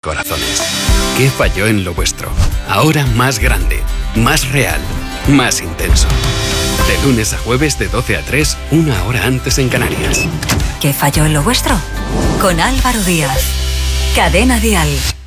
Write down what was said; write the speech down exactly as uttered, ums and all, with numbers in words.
corazones. ¿Qué falló en lo vuestro? Ahora más grande, más real, más intenso. De lunes a jueves de doce a tres, una hora antes en Canarias. ¿Qué falló en lo vuestro? Con Álvaro Díaz. Cadena Dial.